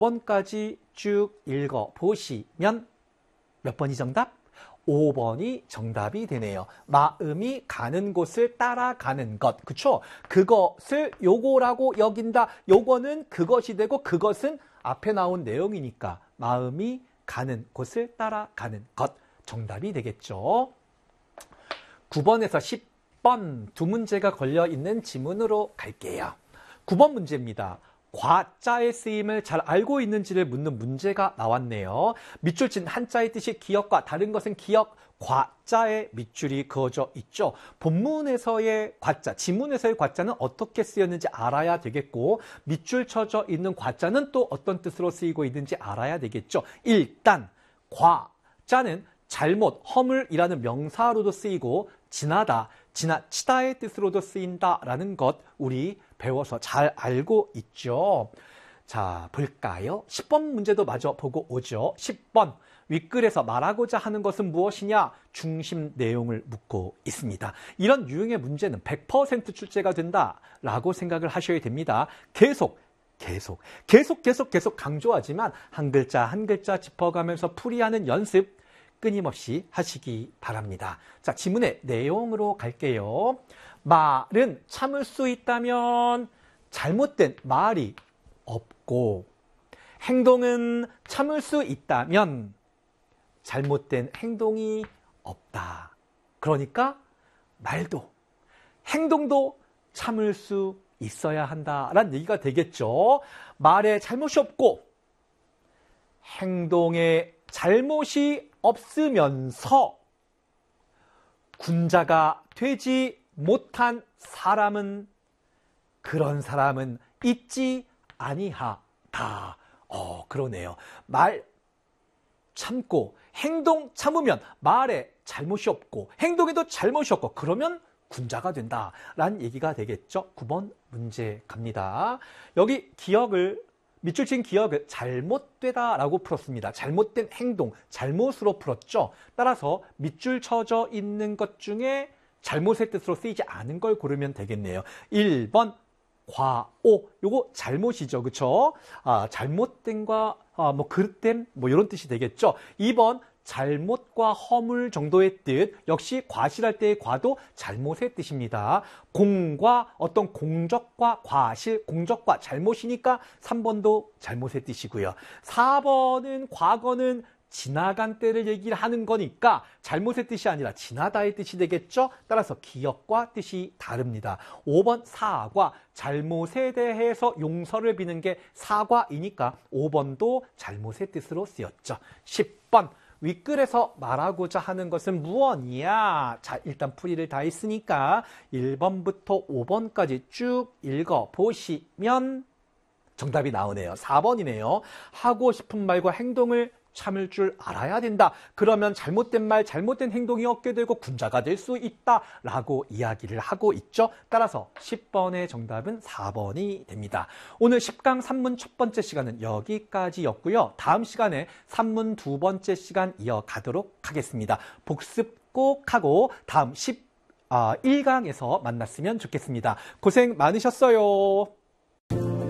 번까지 쭉 읽어보시면 몇 번이 정답? 5번이 정답이 되네요. 마음이 가는 곳을 따라가는 것. 그쵸? 그것을 요거라고 여긴다. 요거는 그것이 되고 그것은 앞에 나온 내용이니까 마음이 가는 곳을 따라가는 것. 정답이 되겠죠. 9번에서 10번 두 문제가 걸려있는 지문으로 갈게요. 9번 문제입니다. 과자의 쓰임을 잘 알고 있는지를 묻는 문제가 나왔네요. 밑줄 친 한자의 뜻이 기역과 다른 것은 기역, 과자의 밑줄이 그어져 있죠. 본문에서의 과자, 지문에서의 과자는 어떻게 쓰였는지 알아야 되겠고 밑줄 쳐져 있는 과자는 또 어떤 뜻으로 쓰이고 있는지 알아야 되겠죠. 일단 과자는 잘못, 허물이라는 명사로도 쓰이고 지나다, 지나치다의 뜻으로도 쓰인다라는 것 우리 배워서 잘 알고 있죠. 자, 볼까요? 10번 문제도 마저 보고 오죠. 10번, 윗글에서 말하고자 하는 것은 무엇이냐? 중심 내용을 묻고 있습니다. 이런 유형의 문제는 100% 출제가 된다라고 생각을 하셔야 됩니다. 계속 강조하지만 한 글자 한 글자 짚어가면서 풀이하는 연습 끊임없이 하시기 바랍니다. 자, 지문의 내용으로 갈게요. 말은 참을 수 있다면 잘못된 말이 없고 행동은 참을 수 있다면 잘못된 행동이 없다. 그러니까 말도 행동도 참을 수 있어야 한다라는 얘기가 되겠죠. 말에 잘못이 없고 행동에 잘못이 없으면서 군자가 되지 못한 사람은 그런 사람은 있지 아니하다. 그러네요. 말 참고 행동 참으면 말에 잘못이 없고 행동에도 잘못이 없고 그러면 군자가 된다라는 얘기가 되겠죠. 9번 문제 갑니다. 여기 기억을 밑줄 친 기억을 잘못되다라고 풀었습니다. 잘못된 행동, 잘못으로 풀었죠. 따라서 밑줄 쳐져 있는 것 중에 잘못의 뜻으로 쓰이지 않은 걸 고르면 되겠네요. 1번 과오, 요거 잘못이죠. 그쵸? 잘못된과 그릇됨 이런 뜻이 되겠죠. 2번 잘못과 허물 정도의 뜻, 역시 과실할 때의 과도 잘못의 뜻입니다. 공과 어떤 공적과 과실, 공적과 잘못이니까 3번도 잘못의 뜻이고요. 4번은 과거는 지나간 때를 얘기를 하는 거니까 잘못의 뜻이 아니라 지나다의 뜻이 되겠죠. 따라서 기억과 뜻이 다릅니다. 5번 사과, 잘못에 대해서 용서를 비는 게 사과이니까 5번도 잘못의 뜻으로 쓰였죠. 10번 윗글에서 말하고자 하는 것은 무엇이냐? 자, 일단 풀이를 다 했으니까 1번부터 5번까지 쭉 읽어보시면 정답이 나오네요. 4번이네요. 하고 싶은 말과 행동을 참을 줄 알아야 된다. 그러면 잘못된 말, 잘못된 행동이 없게 되고 군자가 될 수 있다라고 이야기를 하고 있죠. 따라서 10번의 정답은 4번이 됩니다. 오늘 10강 3문 첫 번째 시간은 여기까지였고요. 다음 시간에 3문 두 번째 시간 이어가도록 하겠습니다. 복습 꼭 하고 다음 11강에서 만났으면 좋겠습니다. 고생 많으셨어요.